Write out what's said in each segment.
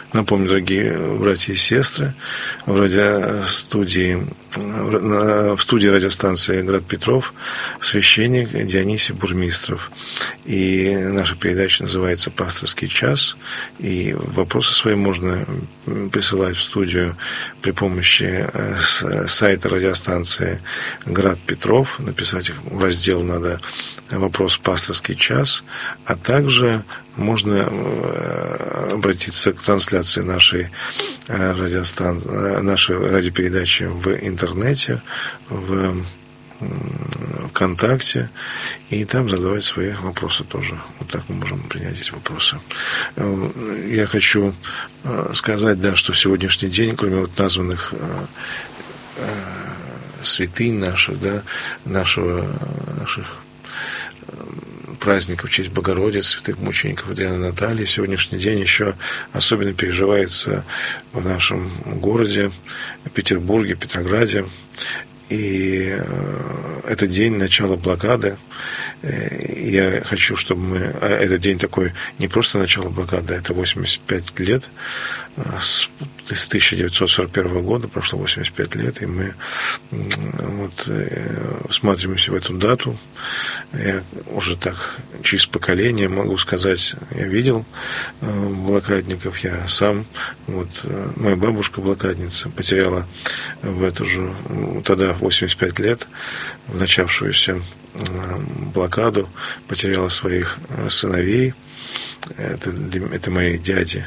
Напомню, дорогие братья и сестры, в студии радиостанции «Град Петров» священник Дионисий Бурмистров. И наша передача называется «Пасторский час». И вопросы свои можно присылать в студию при помощи сайта радиостанции «Град Петров». Написать их в раздел надо «Вопрос «Пасторский час». А также можно обратиться к трансляции нашей радиопередачи в интернете, в ВКонтакте, и там задавать свои вопросы тоже. Вот так мы можем принять эти вопросы. Я хочу сказать, да, что в сегодняшний день, кроме вот названных святынь наших, да, наших праздников в честь Богородицы, святых мучеников Адриана и Натальи, сегодняшний день еще особенно переживается в нашем городе, Петербурге, Петрограде. И это день начала блокады. Я хочу, чтобы мы... Этот день такой не просто начало блокады, это 85 лет. С 1941 года прошло 85 лет, и мы вот всматриваемся в эту дату. Я уже так через поколение могу сказать, я видел блокадников, я сам, вот моя бабушка блокадница потеряла в эту же, тогда 85 лет, в начавшуюся блокаду, потеряла своих сыновей. Это мои дяди.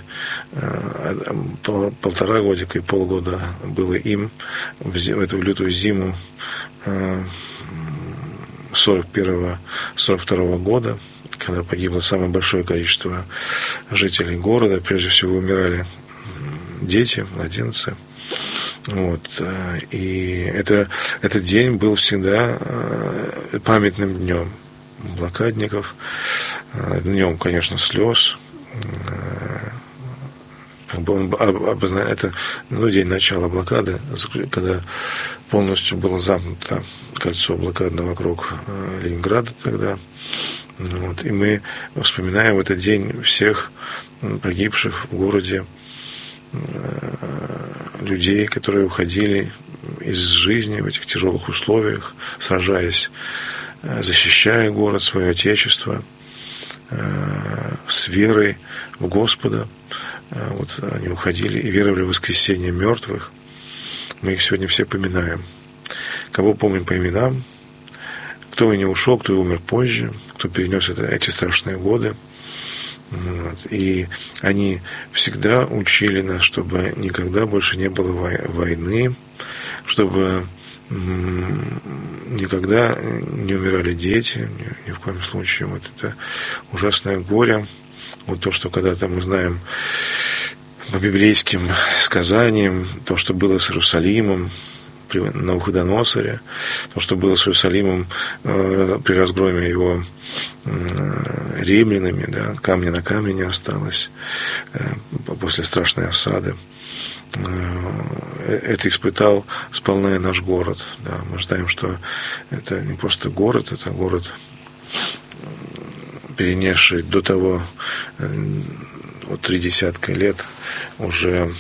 1,5 годика и полгода было им в эту лютую зиму 41-42 года, когда погибло самое большое количество жителей города. Прежде всего умирали дети, младенцы. Вот. И этот день был всегда памятным днем блокадников, днем, конечно, слез. Как бы он обозначает это, день начала блокады, когда полностью было замкнуто кольцо блокадное вокруг Ленинграда тогда. Вот. И мы вспоминаем в этот день всех погибших в городе людей, которые уходили из жизни в этих тяжелых условиях, сражаясь, защищая город, свое отечество, с верой в Господа. Вот они уходили и веровали в воскресение мертвых. Мы их сегодня все поминаем. Кого помним по именам, кто и не ушел, кто и умер позже, кто перенес эти страшные годы. Вот. И они всегда учили нас, чтобы никогда больше не было войны, чтобы никогда не умирали дети, ни в коем случае. Вот это ужасное горе. Вот то, что когда-то мы знаем по библейским сказаниям, то, что было с Иерусалимом при Навуходоносоре, то, что было с Иерусалимом при разгроме его римлянами, да, камня на камне не осталось после страшной осады. Это испытал сполна и наш город. Да. Мы знаем, что это не просто город, это город, перенесший до того 30 лет уже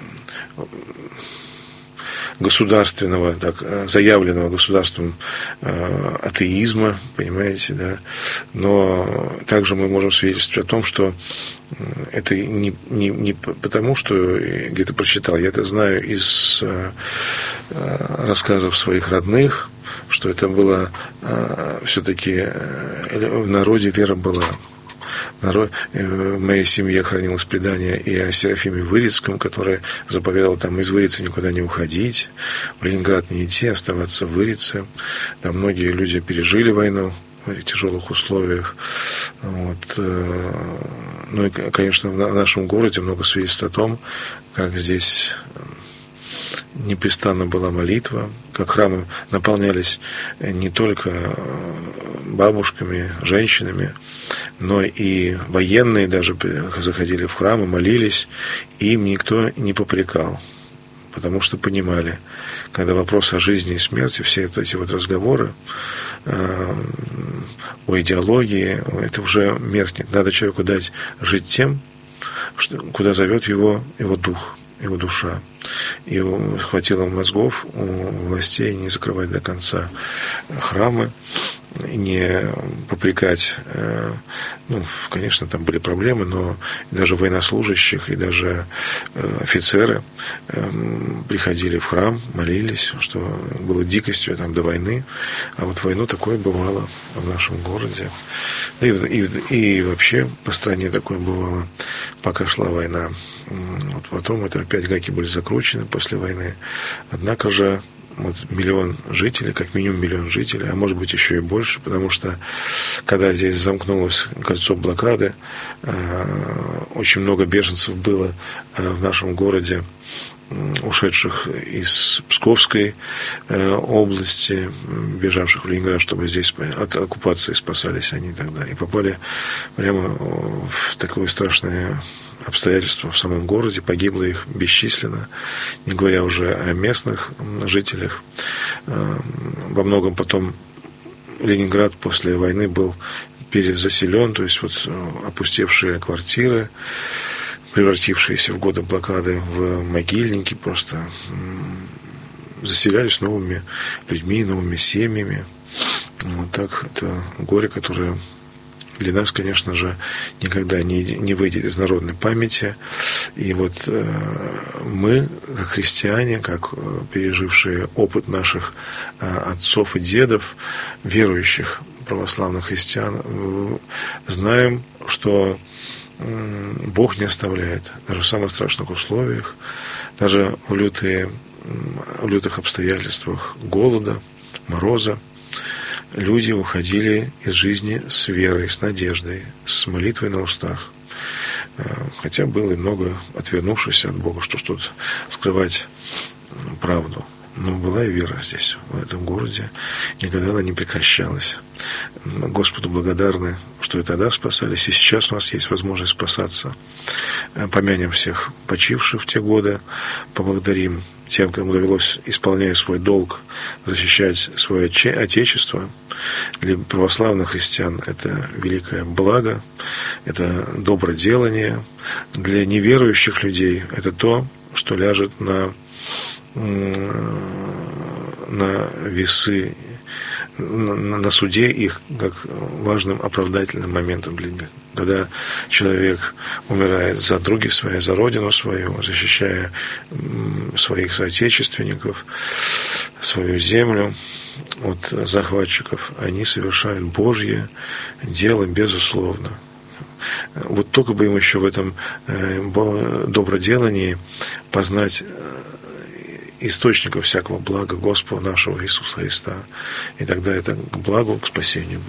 государственного, так, заявленного государством атеизма, понимаете, да. Но также мы можем свидетельствовать о том, что это не потому, что где-то прочитал, я это знаю из рассказов своих родных, что это было все-таки в народе вера была. В моей семье хранилось предание и о Серафиме Вырицком, который заповедал там из Вырицы никуда не уходить, в Ленинград не идти, оставаться в Вырице. Там многие люди пережили войну в этих тяжелых условиях. Вот. Ну и, конечно, в нашем городе много свидетельств о том, как здесь непрестанно была молитва, как храмы наполнялись не только бабушками, женщинами, но и военные даже заходили в храмы, молились, и им никто не попрекал, потому что понимали, когда вопрос о жизни и смерти, все эти вот разговоры о идеологии, это уже меркнет. Надо человеку дать жить тем, куда зовет его дух, его душа. И хватило мозгов у властей не закрывать до конца храмы, не попрекать. Конечно, там были проблемы, но даже военнослужащих и даже офицеры приходили в храм, молились, что было дикостью там до войны. А вот в войну такое бывало в нашем городе. И вообще по стране такое бывало, пока шла война. Вот потом это опять гайки были закручены после войны. Однако же миллион жителей, как минимум миллион жителей, а может быть еще и больше, потому что когда здесь замкнулось кольцо блокады, очень много беженцев было в нашем городе, ушедших из Псковской области, бежавших в Ленинград, чтобы здесь от оккупации спасались они тогда, и попали прямо в такое страшное обстоятельства в самом городе, погибло их бесчисленно, не говоря уже о местных жителях. Во многом потом Ленинград после войны был перезаселен, то есть опустевшие квартиры, превратившиеся в годы блокады в могильники, просто заселялись новыми людьми, новыми семьями. Вот так это горе, которое для нас, конечно же, никогда не выйдет из народной памяти. И мы, как христиане, как пережившие опыт наших отцов и дедов, верующих православных христиан, знаем, что Бог не оставляет даже в самых страшных условиях, даже в лютых обстоятельствах голода, мороза. Люди уходили из жизни с верой, с надеждой, с молитвой на устах. Хотя было и много отвернувшихся от Бога, что тут скрывать правду. Но была и вера здесь, в этом городе. Никогда она не прекращалась. Господу благодарны, что и тогда спасались, и сейчас у нас есть возможность спасаться. Помянем всех почивших в те годы, поблагодарим тем, кому довелось, исполняя свой долг, защищать свое Отечество. Для православных христиан это великое благо, это доброделание. Для неверующих людей это то, что ляжет на весы, на суде их, как важным оправдательным моментом для них. Когда человек умирает за други свои, за родину свою, защищая своих соотечественников, свою землю от захватчиков, они совершают Божье дело, безусловно. Вот только бы им еще в этом доброделании познать источников всякого блага Господа нашего Иисуса Христа. И тогда это к благу, к спасению